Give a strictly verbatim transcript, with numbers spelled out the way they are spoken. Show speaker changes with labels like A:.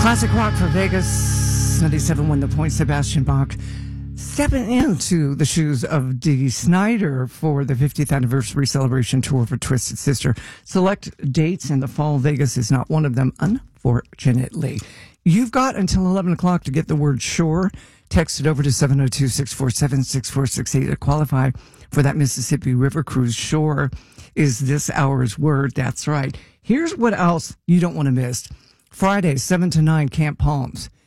A: Classic rock for Vegas. ninety-seven won the point. Sebastian Bach stepping into the shoes of Dee Snider for the fiftieth anniversary celebration tour for Twisted Sister. Select dates in the fall. Vegas is not one of them, unfortunately. You've got until eleven o'clock to get the word shore. Text it over to seven oh two, six four seven, six four six eight to qualify for that Mississippi River cruise. Shore is this hour's word. That's right. Here's what else you don't want to miss. Friday, seven to nine, Camp Palms.